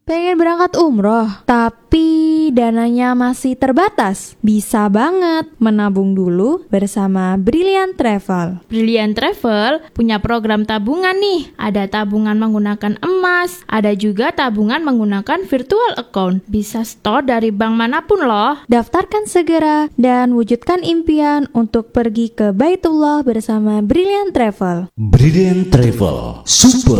Pengen berangkat umroh, tapi dananya masih terbatas? Bisa banget menabung dulu bersama Brilliant Travel. Brilliant Travel punya program tabungan nih. Ada tabungan menggunakan emas, ada juga tabungan menggunakan virtual account. Bisa store dari bank manapun loh. Daftarkan segera dan wujudkan impian untuk pergi ke Baitullah bersama Brilliant Travel. Brilliant Travel, super